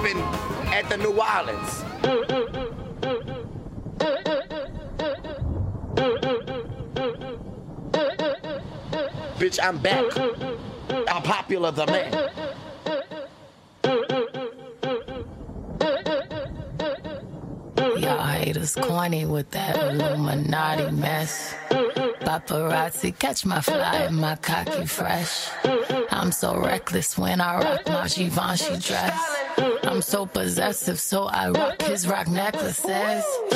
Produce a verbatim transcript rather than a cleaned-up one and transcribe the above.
rapping at the New Orleans. Bitch, I'm back. I'm popular the man. Y'all haters corny with that Illuminati mess. Paparazzi catch my fly and my cocky fresh. I'm so reckless when I rock my Givenchy dress. I'm so possessive, so I rock his rock necklaces.